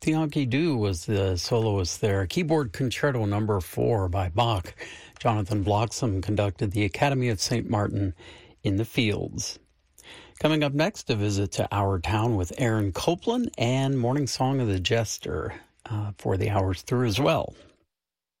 Yankee Doo was the soloist there. Keyboard Concerto No. 4 by Bach. Jonathan Bloxham conducted the Academy of St. Martin in the Fields. Coming up next, a visit to Our Town with Aaron Copland and Morning Song of the Jester for the hours through as well.